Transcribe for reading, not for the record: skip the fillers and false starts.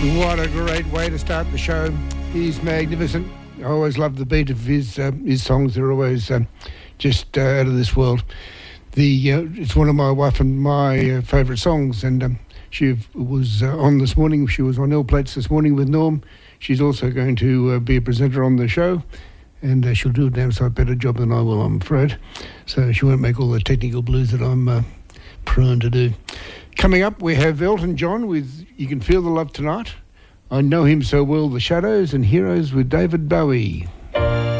What a great way to start the show. He's magnificent. I always love the beat of his songs. They're always just out of this world. It's one of my wife and my favourite songs, and she was on this morning. She was on Ill Plates this morning with Norm. She's also going to be a presenter on the show, and she'll do a damn sight better job than I will, I'm afraid. So she won't make all the technical blues that I'm prone to do. Coming up, we have Elton John with You Can Feel the Love Tonight. I Know Him So Well, The Shadows, and Heroes with David Bowie.